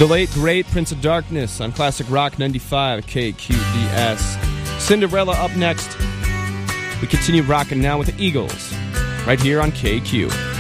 The late, great Prince of Darkness on Classic Rock 95 KQDS. Cinderella up next. We continue rocking now with the Eagles, right here on KQ.